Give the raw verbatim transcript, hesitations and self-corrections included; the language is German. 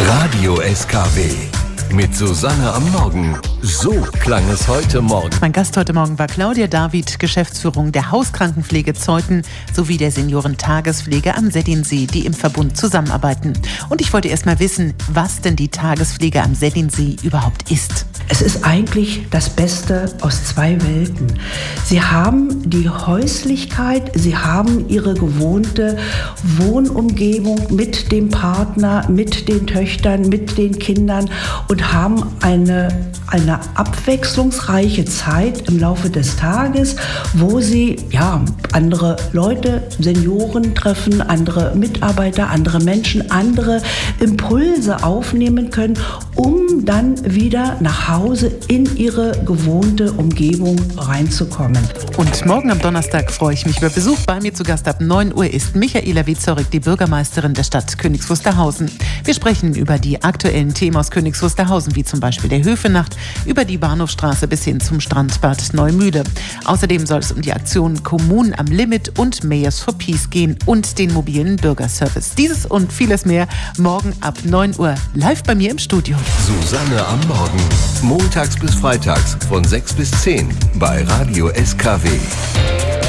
Radio S K W mit Susanne am Morgen. So klang es heute Morgen. Mein Gast heute Morgen war Claudia David, Geschäftsführung der Hauskrankenpflege Zeuthen sowie der Seniorentagespflege am Seddinsee, die im Verbund zusammenarbeiten. Und ich wollte erst mal wissen, was denn die Tagespflege am Seddinsee überhaupt ist. Es ist eigentlich das Beste aus zwei Welten. Sie haben die Häuslichkeit, sie haben ihre gewohnte Wohnumgebung mit dem Partner, mit den Töchtern, mit den Kindern und haben eine, eine abwechslungsreiche Zeit im Laufe des Tages, wo sie ja, andere Leute, Senioren treffen, andere Mitarbeiter, andere Menschen, andere Impulse aufnehmen können, um dann wieder nach Hause in ihre gewohnte Umgebung reinzukommen. Und morgen am Donnerstag freue ich mich über Besuch. Bei mir zu Gast ab neun Uhr ist Michaela Wieczorek, die Bürgermeisterin der Stadt Königs Wusterhausen. Wir sprechen über die aktuellen Themen aus Königs Wusterhausen, wie zum Beispiel der Höfenacht, über die Bahnhofstraße bis hin zum Strandbad Neumühle. Außerdem soll es um die Aktion Kommunen am Limit und Mayors for Peace gehen und den mobilen Bürgerservice. Dieses und vieles mehr morgen ab neun Uhr live bei mir im Studio. Susanne am Morgen. Montags bis freitags von sechs bis zehn bei Radio S K W.